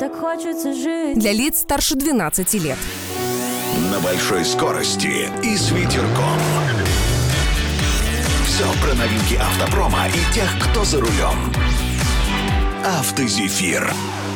так хочется жить. Для лиц старше 12 лет. На большой скорости и с ветерком. Все про новинки автопрома и тех, кто за рулем. Автозефир.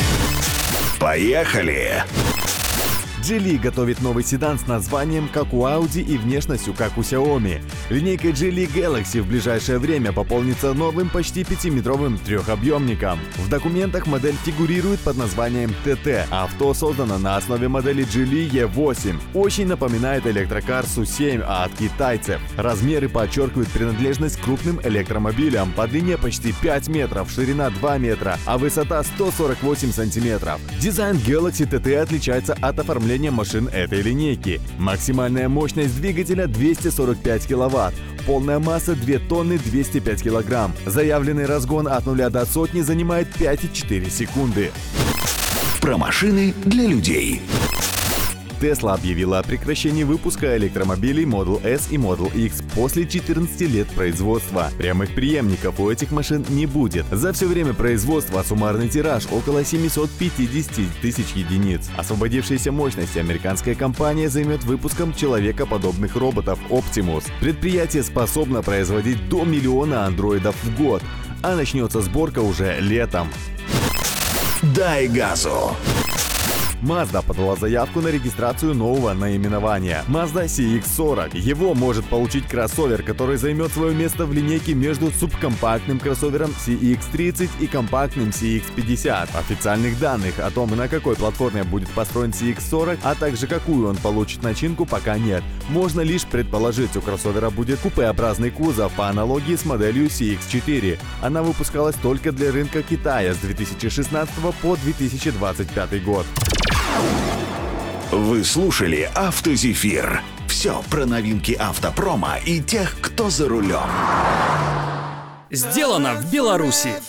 Поехали! Geely готовит новый седан с названием как у Audi и внешностью как у Xiaomi. Линейка Geely Galaxy в ближайшее время пополнится новым почти 5-метровым трехобъемником. В документах модель фигурирует под названием TT. Авто создано на основе модели Geely E8. Очень напоминает электрокар SU7 от китайцев. Размеры подчеркивают принадлежность к крупным электромобилям. По длине почти 5 метров, ширина 2 метра, а высота 148 сантиметров. Дизайн Galaxy TT отличается от оформления машин этой линейки. Максимальная мощность двигателя 245 киловатт. Полная масса 2 тонны 205 килограмм. Заявленный разгон от 0 до сотни занимает 5,4 секунды. Про машины для людей. Tesla объявила о прекращении выпуска электромобилей Model S и Model X после 14 лет производства. Прямых преемников у этих машин не будет. За все время производства суммарный тираж около 750 тысяч единиц. Освободившиеся мощности американская компания займет выпуском человекоподобных роботов Optimus. Предприятие способно производить до 1 миллиона андроидов в год, а начнется сборка уже летом. Дай газу! Mazda подала заявку на регистрацию нового наименования Mazda CX-40. Его может получить кроссовер, который займет свое место в линейке между субкомпактным кроссовером CX-30 и компактным CX-50. Официальных данных о том, на какой платформе будет построен CX-40, а также какую он получит начинку, пока нет. Можно лишь предположить, у кроссовера будет купеобразный кузов по аналогии с моделью CX-4. Она выпускалась только для рынка Китая с 2016 по 2025 год. Вы слушали «Автозефир». Все про новинки автопрома и тех, кто за рулем. Сделано в Беларуси.